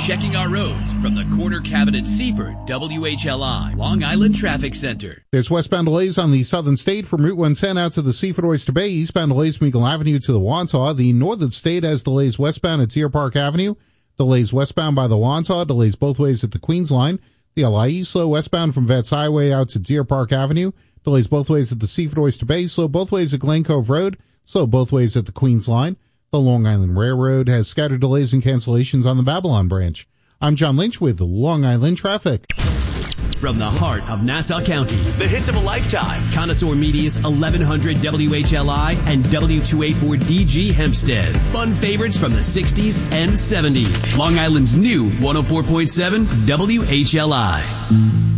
checking our roads from the Corner Cabinet Seaford WHLI Long Island Traffic Center. There's westbound delays on the Southern State from Route 110 out to the Seaford Oyster Bay. Eastbound delays from Eagle Avenue to the Wantagh. The Northern State has delays westbound at Deer Park Avenue. Delays westbound by the Wantagh. Delays both ways at the Queens Line. The LIE slow westbound from Vets Highway out to Deer Park Avenue. Delays both ways at the Seaford Oyster Bay. Slow both ways at Glen Cove Road. Slow both ways at the Queens Line. The Long Island Railroad has scattered delays and cancellations on the Babylon branch. I'm John Lynch with Long Island Traffic. From the heart of Nassau County, the hits of a lifetime. Connoisseur Media's 1100 WHLI and W284DG Hempstead. Fun favorites from the 60s and 70s. Long Island's new 104.7 WHLI.